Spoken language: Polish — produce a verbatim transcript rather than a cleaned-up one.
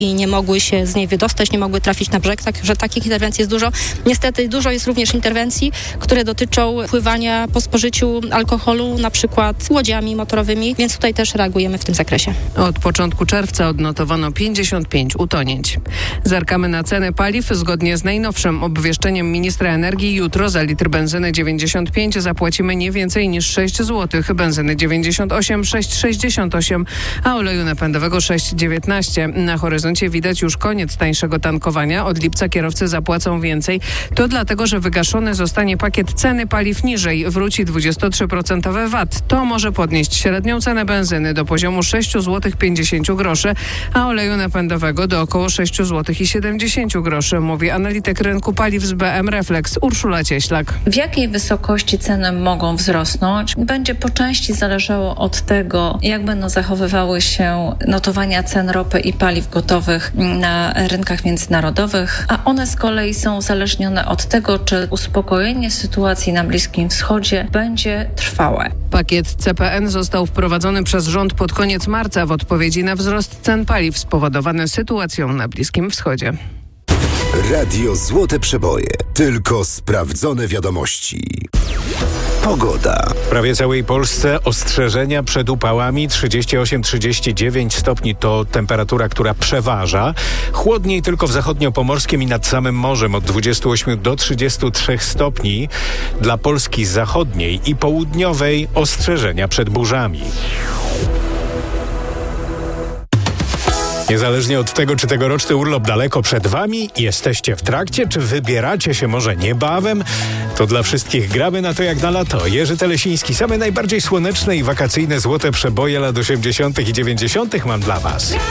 i nie mogły się z niej wydostać, nie mogły trafić na brzeg, także takich interwencji jest dużo. Niestety dużo jest również interwencji, które dotyczą pływania po spożyciu alkoholu, na przykład łodziami motorowymi, więc tutaj też reagujemy w tym zakresie. Od początku czerwca odnotowano pięćdziesiąt pięć utonięć. Zerkamy na ceny paliw. Zgodnie z najnowszym obwieszczeniem ministra energii jutro za litr benzyny dziewięćdziesiąt pięć zapłacimy nie więcej niż sześć złotych, benzyny dziewięćdziesiąt osiem, sześć sześćdziesiąt osiem, a oleju napędowego sześć dziewiętnaście. Na horyzoncie widać już koniec tańszego tankowania. Od lipca kierowcy zapłacą więcej. To dlatego, że wygaszony zostanie pakiet ceny paliw niżej. Wróci dwudziestotrzy procent V A T. To może podnieść średnią cenę benzyny do poziomu sześć złotych pięćdziesiąt groszy, a oleju napędowego do około sześć złotych siedemdziesiąt groszy, mówi analityk rynku paliw z B M Reflex Urszula Cieślak. W jakiej wysokości ceny mogą wzrosnąć, będzie po części zależało od tego, jak będą zachowywały się notowania cen ropy i paliw gotowych na rynkach międzynarodowych, a one z kolei są uzależnione od tego, czy uspokojenie sytuacji na Bliskim Wschodzie będzie trwałe. Pakiet C P N został wprowadzony przez rząd pod koniec marca w odpowiedzi na wzrost cen paliw spowodowany sytuacją na Bliskim Wschodzie. Radio Złote Przeboje. Tylko sprawdzone wiadomości. Pogoda. W prawie całej Polsce ostrzeżenia przed upałami. trzydzieści osiem trzydzieści dziewięć stopni to temperatura, która przeważa. Chłodniej tylko w zachodniopomorskim i nad samym morzem od dwudziestu ośmiu do trzydziestu trzech stopni. Dla Polski zachodniej i południowej ostrzeżenia przed burzami. Niezależnie od tego, czy tegoroczny urlop daleko przed Wami, jesteście w trakcie, czy wybieracie się może niebawem, to dla wszystkich gramy na to jak na lato. Jerzy Telesiński, same najbardziej słoneczne i wakacyjne złote przeboje lat osiemdziesiątych i dziewięćdziesiątych mam dla Was.